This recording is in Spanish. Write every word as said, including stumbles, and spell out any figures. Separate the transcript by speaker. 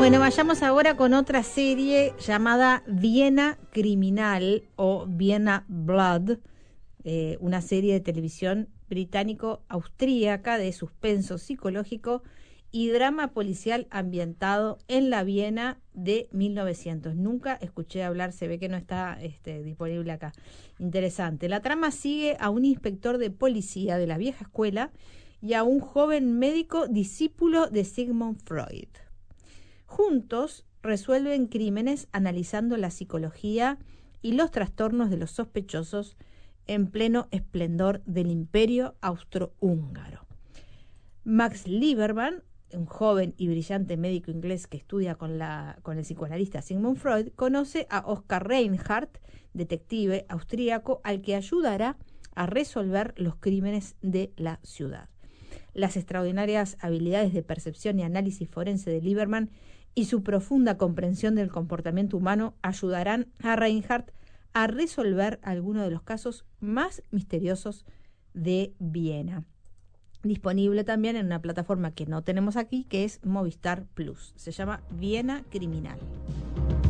Speaker 1: Bueno, vayamos ahora con otra serie llamada Viena Criminal o Viena Blood, eh, una serie de televisión británico-austríaca de suspenso psicológico y drama policial ambientado en la Viena de mil novecientos. Nunca escuché hablar, se ve que no está este, disponible acá. Interesante. La trama sigue a un inspector de policía de la vieja escuela y a un joven médico discípulo de Sigmund Freud. Juntos resuelven crímenes analizando la psicología y los trastornos de los sospechosos en pleno esplendor del imperio austrohúngaro. Max Lieberman, un joven y brillante médico inglés que estudia con, la, con el psicoanalista Sigmund Freud, conoce a Oskar Reinhardt, detective austríaco, al que ayudará a resolver los crímenes de la ciudad. Las extraordinarias habilidades de percepción y análisis forense de Lieberman y su profunda comprensión del comportamiento humano ayudarán a Reinhardt a resolver algunos de los casos más misteriosos de Viena. Disponible también en una plataforma que no tenemos aquí, que es Movistar Plus. Se llama Viena Criminal.